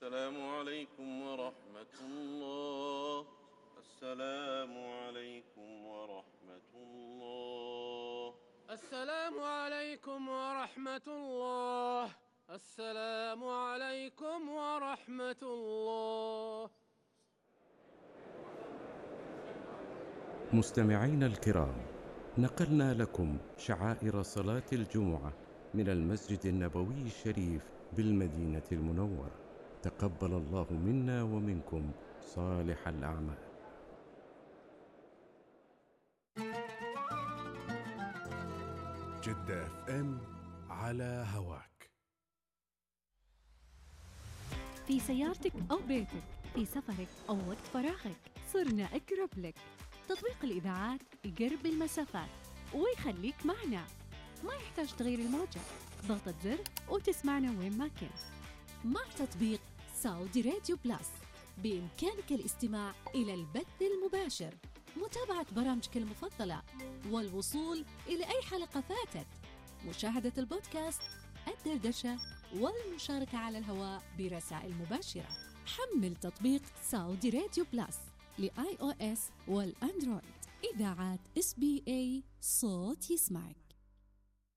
السلام عليكم ورحمة الله. السلام عليكم ورحمة الله. السلام عليكم ورحمة الله. السلام عليكم ورحمة الله. مستمعينا الكرام، نقلنا لكم شعائر صلاة الجمعة من المسجد النبوي الشريف بالمدينة المنورة. تقبل الله منا ومنكم صالح الأعمال. جدة FM على هواك. في سيارتك أو بيتك، في سفرك أو وقت فراغك، صرنا أقرب لك. تطبيق الإذاعات يقرب المسافات ويخليك معنا، ما يحتاج تغير الموجة، ضغطة زر وتسمعنا وين ما كنت. مع تطبيق سعودي راديو بلس بإمكانك الاستماع إلى البث المباشر، متابعة برامجك المفضلة، والوصول إلى أي حلقة فاتت، مشاهدة البودكاست، الدردشة، والمشاركة على الهواء برسائل مباشرة. حمل تطبيق سعودي راديو بلس لآي أو إس والأندرويد. إذاعات SBS صوت يسمعك.